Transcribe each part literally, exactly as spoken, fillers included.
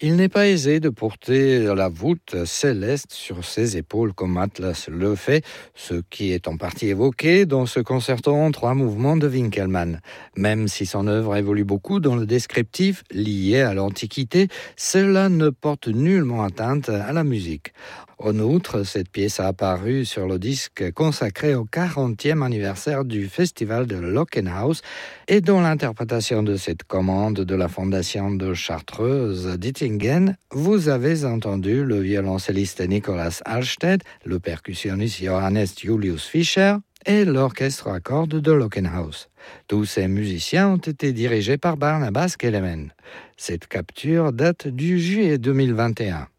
Il n'est pas aisé de porter la voûte céleste sur ses épaules comme Atlas le fait, ce qui est en partie évoqué dans ce concerto en trois mouvements de Winkelmann. Même si son œuvre évolue beaucoup dans le descriptif lié à l'Antiquité, cela ne porte nullement atteinte à la musique. En outre, cette pièce a apparu sur le disque consacré au quarantième anniversaire du festival de Lockenhaus et dans l'interprétation de cette commande de la fondation de Chartreuse d'Ittingen, vous avez entendu le violoncelliste Nicolas Alstedt, le percussionniste Johannes Julius Fischer et l'orchestre à cordes de Lockenhaus. Tous ces musiciens ont été dirigés par Barnabas Kelemen. Cette capture date du juillet deux mille vingt et un.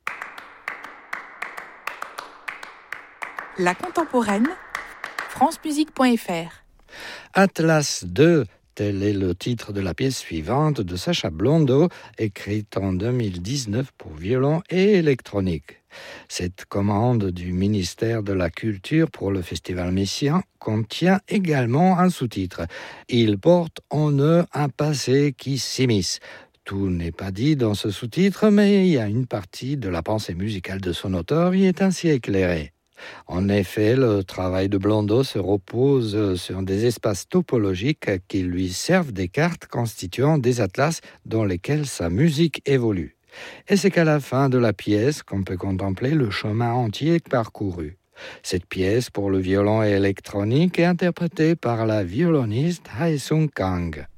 La contemporaine, francemusique point f r. Atlas deux, tel est le titre de la pièce suivante de Sacha Blondeau, écrite en deux mille dix-neuf pour violon et électronique. Cette commande du ministère de la Culture pour le Festival Messiaen contient également un sous-titre. Il porte en eux un passé qui s'immisce. Tout n'est pas dit dans ce sous-titre, mais il y a une partie de la pensée musicale de son auteur qui est ainsi éclairée. En effet, le travail de Blondeau se repose sur des espaces topologiques qui lui servent des cartes constituant des atlas dans lesquels sa musique évolue. Et c'est qu'à la fin de la pièce qu'on peut contempler le chemin entier parcouru. Cette pièce pour le violon et électronique est interprétée par la violoniste Hae Sung Kang.